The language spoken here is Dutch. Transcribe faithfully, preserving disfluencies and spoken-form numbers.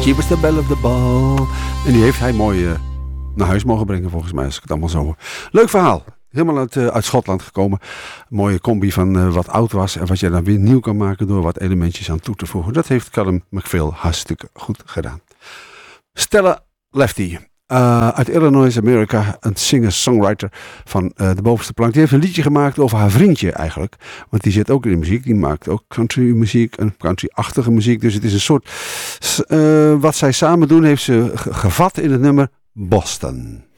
She was the belle of the ball. En die heeft hij mooi uh, naar huis mogen brengen volgens mij, als ik het allemaal zo hoor. Leuk verhaal. Helemaal uit, uh, uit Schotland gekomen. Een mooie combi van uh, wat oud was en wat je dan weer nieuw kan maken door wat elementjes aan toe te voegen. Dat heeft Callum McPhail hartstikke goed gedaan. Stella Lefty. Uh, uit Illinois, Amerika, een singer-songwriter van uh, de bovenste plank. Die heeft een liedje gemaakt over haar vriendje eigenlijk. Want die zit ook in de muziek. Die maakt ook country muziek en country-achtige muziek. Dus het is een soort... Uh, wat zij samen doen heeft ze gevat in het nummer Boston.